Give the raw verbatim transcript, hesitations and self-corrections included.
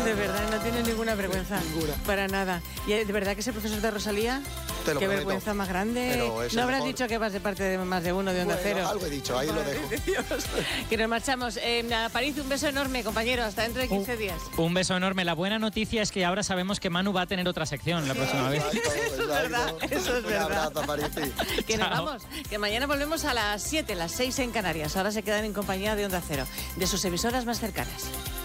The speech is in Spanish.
De verdad, no tiene ninguna vergüenza. Ninguna. Para nada. ¿Y de verdad que ese profesor de Rosalía? Te lo Qué prometo. vergüenza más grande. No habrás mejor. dicho que vas de parte de más de uno de Onda Bueno, Cero. algo he dicho, ahí lo dejo. Que nos marchamos. Eh, a París, un beso enorme, compañero. Hasta dentro de quince días. Un beso enorme. La buena noticia es que ahora sabemos que Manu va a tener otra sección la próxima vez. Eso es verdad, eso es Un verdad. abrazo, Parisi. Que nos Chao. vamos, que mañana volvemos a las siete, las seis en Canarias. Ahora se quedan en compañía de Onda Cero, de sus emisoras más cercanas.